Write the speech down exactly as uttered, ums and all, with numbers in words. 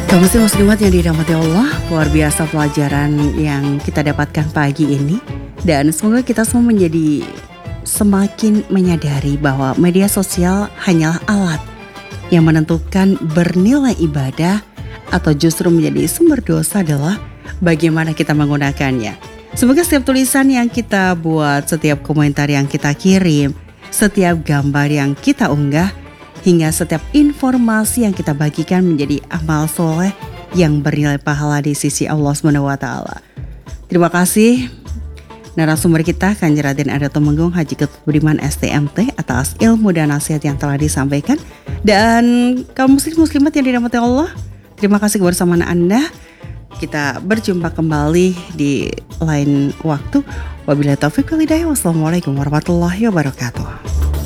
Kaum muslim muslimat yang dirahmati Allah, luar biasa pelajaran yang kita dapatkan pagi ini. Dan semoga kita semua menjadi semakin menyadari bahwa media sosial hanyalah alat yang menentukan bernilai ibadah atau justru menjadi sumber dosa adalah bagaimana kita menggunakannya. Semoga setiap tulisan yang kita buat, setiap komentar yang kita kirim, setiap gambar yang kita unggah, hingga setiap informasi yang kita bagikan menjadi amal soleh yang bernilai pahala di sisi Allah subhanahu wa taala. Terima kasih narasumber kita Kanjeng Raden Arya Tumenggung Haji Ketut Budiman S T M T atas ilmu dan nasihat yang telah disampaikan. Dan kaum muslim muslimat yang dirahmati Allah, terima kasih kebersamaan Anda. Kita berjumpa kembali di lain waktu. Wabillahi taufiq wal hidayah. Wassalamualaikum warahmatullahi wabarakatuh.